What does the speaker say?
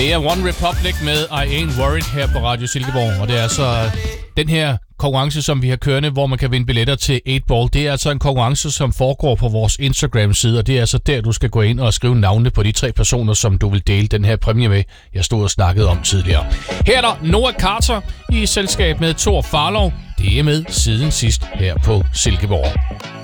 Det er One Republic med I Ain't Worried her på Radio Silkeborg, og det er altså den her konkurrence, som vi har kørende, hvor man kan vinde billetter til 8-Ball. Det er altså en konkurrence, som foregår på vores Instagram-side, og det er altså der, du skal gå ind og skrive navnene på de 3 personer, som du vil dele den her præmie med, jeg stod og snakkede om tidligere. Her er der Noah Carter i selskab med Thor Farlov. Det er med siden sidst her på Silkeborg.